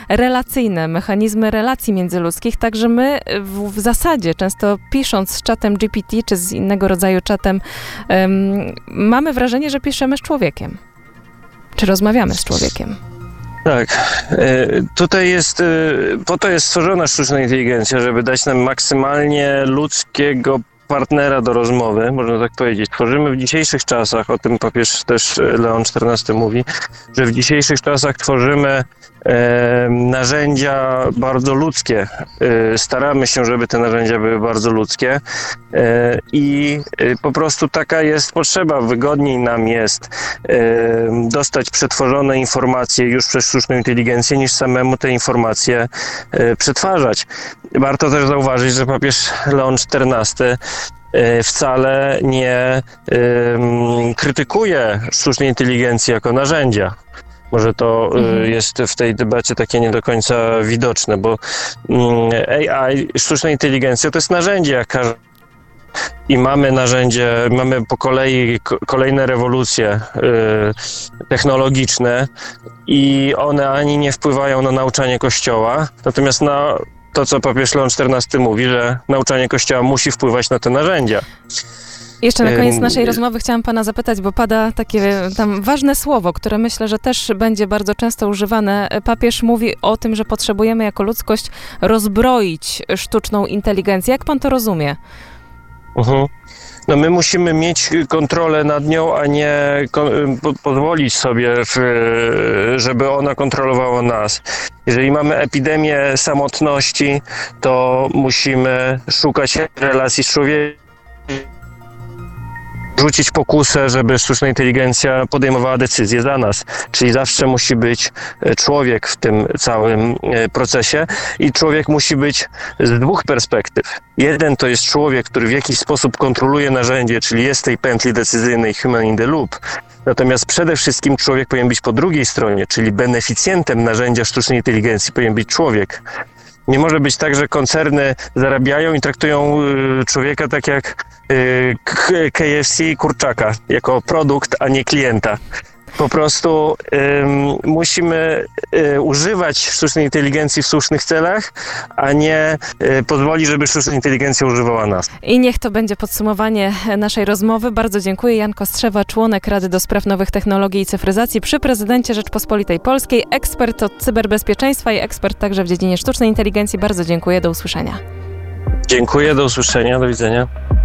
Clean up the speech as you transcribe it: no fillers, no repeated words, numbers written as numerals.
relacyjne, mechanizmy relacji międzyludzkich, także my w zasadzie, często pisząc z czatem GPT, czy z innego rodzaju czatem, mamy wrażenie, że piszemy z człowiekiem. Czy rozmawiamy z człowiekiem? Tak. Tutaj jest, po to jest stworzona sztuczna inteligencja, żeby dać nam maksymalnie ludzkiego partnera do rozmowy, można tak powiedzieć. Tworzymy w dzisiejszych czasach, o tym papież też Leon XIV mówi, że w dzisiejszych czasach tworzymy narzędzia bardzo ludzkie. Staramy się, żeby te narzędzia były bardzo ludzkie i po prostu taka jest potrzeba. Wygodniej nam jest dostać przetworzone informacje już przez sztuczną inteligencję, niż samemu te informacje przetwarzać. Warto też zauważyć, że papież Leon XIV wcale nie krytykuje sztucznej inteligencji jako narzędzia. Może to jest w tej debacie takie nie do końca widoczne, bo AI, sztuczna inteligencja to jest narzędzie jak każde. I mamy narzędzie, mamy po kolei kolejne rewolucje technologiczne i one ani nie wpływają na nauczanie Kościoła, natomiast na to, co papież Leon XIV mówi, że nauczanie Kościoła musi wpływać na te narzędzia. Jeszcze na koniec naszej rozmowy chciałam pana zapytać, bo pada takie tam ważne słowo, które myślę, że też będzie bardzo często używane. Papież mówi o tym, że potrzebujemy jako ludzkość rozbroić sztuczną inteligencję. Jak pan to rozumie? No my musimy mieć kontrolę nad nią, a nie pozwolić sobie, żeby ona kontrolowała nas. Jeżeli mamy epidemię samotności, to musimy szukać relacji z człowiekiem, rzucić pokusę, żeby sztuczna inteligencja podejmowała decyzje za nas. Czyli zawsze musi być człowiek w tym całym procesie i człowiek musi być z dwóch perspektyw. Jeden to jest człowiek, który w jakiś sposób kontroluje narzędzie, czyli jest w tej pętli decyzyjnej human in the loop. Natomiast przede wszystkim człowiek powinien być po drugiej stronie, czyli beneficjentem narzędzia sztucznej inteligencji powinien być człowiek. Nie może być tak, że koncerny zarabiają i traktują człowieka tak jak KFC i kurczaka, jako produkt, a nie klienta. Po prostu musimy używać sztucznej inteligencji w słusznych celach, a nie pozwolić, żeby sztuczna inteligencja używała nas. I niech to będzie podsumowanie naszej rozmowy. Bardzo dziękuję. Jan Kostrzewa, członek Rady do Spraw Nowych Technologii i Cyfryzacji przy prezydencie Rzeczpospolitej Polskiej, ekspert od cyberbezpieczeństwa i ekspert także w dziedzinie sztucznej inteligencji. Bardzo dziękuję. Do usłyszenia. Dziękuję, do usłyszenia, do widzenia.